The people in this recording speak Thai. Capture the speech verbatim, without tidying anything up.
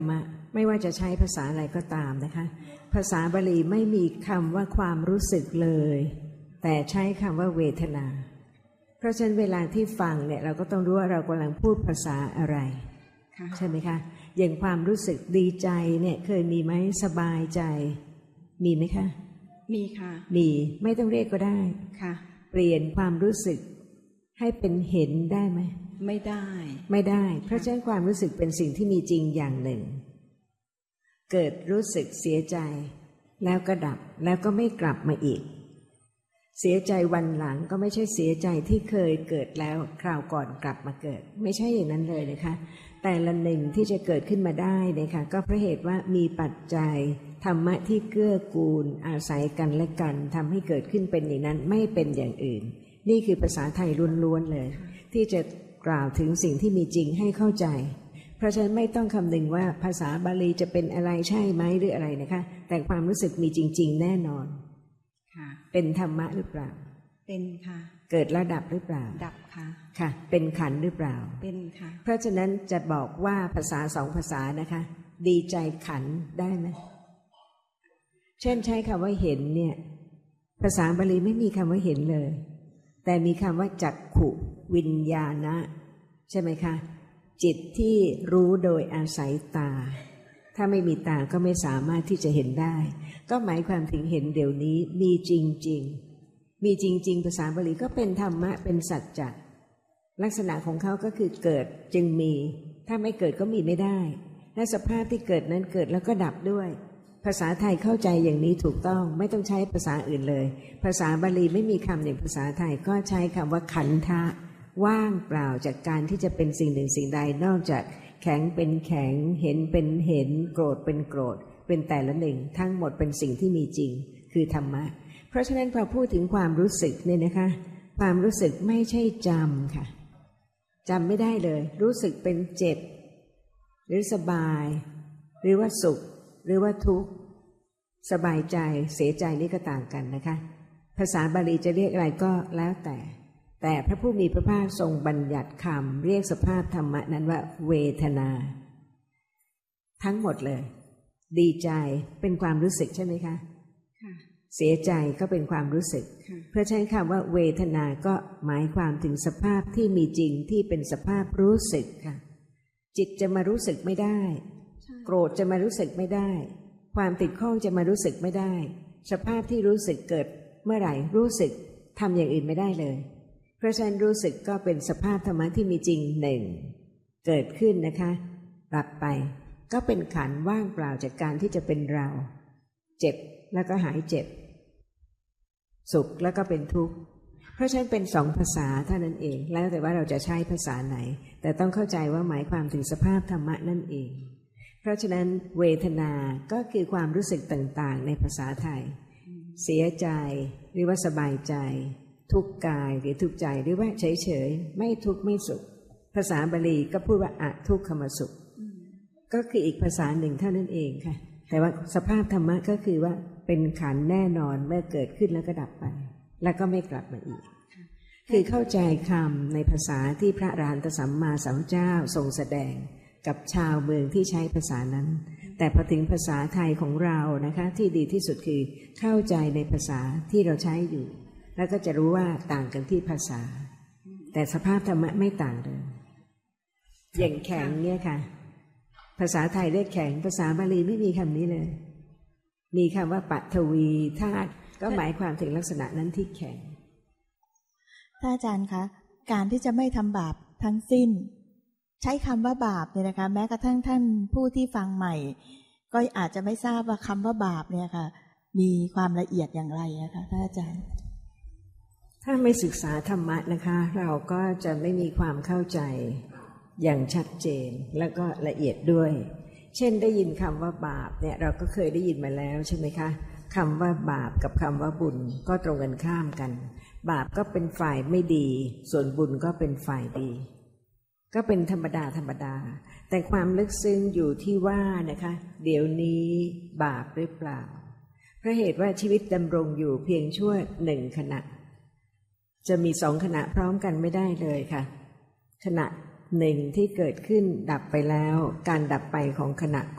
มะไม่ว่าจะใช้ภาษาอะไรก็ตามนะคะภาษาบาลีไม่มีคำว่าความรู้สึกเลยแต่ใช้คำว่าเวทนาเพราะฉะนั้นเวลาที่ฟังเนี่ยเราก็ต้องรู้ว่าเรากำลังพูดภาษาอะไรใช่ไหมคะอย่างความรู้สึกดีใจเนี่ยเคยมีไหมสบายใจมีไหมคะมีค่ะมีไม่ต้องเรียกก็ได้ค่ะเปลี่ยนความรู้สึกให้เป็นเห็นได้ไหมไม่ได้ไม่ได้เพราะฉะนั้นความรู้สึกเป็นสิ่งที่มีจริงอย่างหนึ่งเกิดรู้สึกเสียใจแล้วก็ดับแล้วก็ไม่กลับมาอีกเสียใจวันหลังก็ไม่ใช่เสียใจที่เคยเกิดแล้วคราวก่อนกลับมาเกิดไม่ใช่อย่างนั้นเลยนะคะแต่ละหนึ่งที่จะเกิดขึ้นมาได้นะคะก็เพราะเหตุว่ามีปัจจัยธรรมะที่เกื้อกูลอาศัยกันและกันทำให้เกิดขึ้นเป็นอย่างนั้นไม่เป็นอย่างอื่นนี่คือภาษาไทยล้วนๆเลยที่จะกล่าวถึงสิ่งที่มีจริงให้เข้าใจเพราะฉะนั้นไม่ต้องคำนึงว่าภาษาบาลีจะเป็นอะไรใช่ไหมหรืออะไรนะคะแต่ความรู้สึกมีจริงๆแน่นอนค่ะเป็นธรรมะหรือเปล่าเป็นค่ะเกิดแล้วดับหรือเปล่าดับค่ะค่ะเป็นขันธ์หรือเปล่าเป็นค่ะเพราะฉะนั้นจะบอกว่าภาษาสองภาษานะคะดีใจขันธ์ได้ไหมเช่นใช้คำว่าเห็นเนี่ยภาษาบาลีไม่มีคำว่าเห็นเลยแต่มีคำว่าจักขุวิญญาณะใช่ไหมคะจิตที่รู้โดยอาศัยตาถ้าไม่มีตาก็ไม่สามารถที่จะเห็นได้ก็หมายความถึงเห็นเดี๋ยวนี้มีจริงๆมีจริงๆภาษาบาลีก็เป็นธรรมะเป็นสัจจะลักษณะของเขาก็คือเกิดจึงมีถ้าไม่เกิดก็มีไม่ได้และสภาพที่เกิดนั้นเกิดแล้วก็ดับด้วยภาษาไทยเข้าใจอย่างนี้ถูกต้องไม่ต้องใช้ภาษาอื่นเลยภาษาบาลีไม่มีคำอย่างภาษาไทยก็ใช้คำว่าขันธะว่างเปล่าจากการที่จะเป็นสิ่งหนึ่งสิ่งใดนอกจากแข็งเป็นแข็งเห็นเป็นเห็นโกรธเป็นโกรธเป็นแต่ละหนึ่งทั้งหมดเป็นสิ่งที่มีจริงคือธรรมะเพราะฉะนั้นพอพูดถึงความรู้สึกเนี่ยนะคะความรู้สึกไม่ใช่จำค่ะจำไม่ได้เลยรู้สึกเป็นเจ็บหรือสบายหรือว่าสุขหรือว่าทุกข์สบายใจเสียใจนี่ก็ต่างกันนะคะภาษาบาลีจะเรียกอะไรก็แล้วแต่แต่พระผู้มีพระภาคทรงบัญญัติคำเรียกสภาพธรรมะนั้นว่าเวทนาทั้งหมดเลยดีใจเป็นความรู้สึกใช่ไหมคะเสียใจก็เป็นความรู้สึกเพื่อใช้คำว่าเวทนาก็หมายความถึงสภาพที่มีจริงที่เป็นสภาพรู้สึกค่ะจิตจะมารู้สึกไม่ได้โกรธจะมารู้สึกไม่ได้ความติดข้องจะมารู้สึกไม่ได้สภาพที่รู้สึกเกิดเมื่อไหร่รู้สึกทำอย่างอื่นไม่ได้เลยเพราะฉะนั้นรู้สึกก็เป็นสภาพธรรมะที่มีจริงหนึ่งเกิดขึ้นนะคะดับไปก็เป็นขันธ์ว่างเปล่าจากการที่จะเป็นเราเจ็บแล้วก็หายเจ็บสุขแล้วก็เป็นทุกข์เพราะฉะนั้นเป็นสองภาษาเท่านั้นเองแล้วแต่ว่าเราจะใช้ภาษาไหนแต่ต้องเข้าใจว่าหมายความถึงสภาพธรรมะนั่นเองเพราะฉะนั้นเวทนาก็คือความรู้สึกต่างๆในภาษาไทยเสียใจหรือว่าสบายใจทุกข์กายหรือทุกข์ใจหรือว่าเฉยๆไม่ทุกข์ไม่สุขภาษาบาลีก็พูดว่าอะทุกขมสุขก็คืออีกภาษาหนึ่งเท่านั้นเองค่ะแต่ว่าสภาพธรรมะก็คือว่าเป็นขันธ์แน่นอนเมื่อเกิดขึ้นแล้วก็ดับไปแล้วก็ไม่กลับมาอีกคือเข้าใจคำในภาษาที่พระอรหันตสัมมาสัมพุทธเจ้าทรงแสดงกับชาวเมืองที่ใช้ภาษานั้นแต่พอถึงภาษาไทยของเรานะคะที่ดีที่สุดคือเข้าใจในภาษาที่เราใช้อยู่แล้วก็จะรู้ว่าต่างกันที่ภาษาแต่สภาพธรรมะไม่ต่างเลยอย่างแข็งเนี่ยค่ะภาษาไทยเรียกแข็งภาษาบาลีไม่มีคำนี้เลยมีคำว่าปัทวีธาตุก็หมายความถึงลักษณะนั้นที่แข็งท่านอาจารย์คะการที่จะไม่ทำบาปทั้งสิ้นใช้คำว่าบาปเนี่ยนะคะแม้กระทั่งท่านผู้ที่ฟังใหม่ก็อาจจะไม่ทราบว่าคำว่าบาปเนี่ยค่ะมีความละเอียดอย่างไรนะคะท่านอาจารย์ถ้าไม่ศึกษาธรรมะนะคะเราก็จะไม่มีความเข้าใจอย่างชัดเจนแล้วก็ละเอียดด้วยเช่นได้ยินคำว่าบาปเนี่ยเราก็เคยได้ยินมาแล้วใช่ไหมคะคำว่าบาปกับคำว่าบุญก็ตรงกันข้ามกันบาปก็เป็นฝ่ายไม่ดีส่วนบุญก็เป็นฝ่ายดีก็เป็นธรรมดาธรรมดาแต่ความลึกซึ้งอยู่ที่ว่านะคะเดี๋ยวนี้บาปหรือเปล่าเพราะเหตุว่าชีวิตดำรงอยู่เพียงชั่วหนึ่งขณะจะมีสองขณะพร้อมกันไม่ได้เลยค่ะขณะหนึ่งที่เกิดขึ้นดับไปแล้วการดับไปของขณะ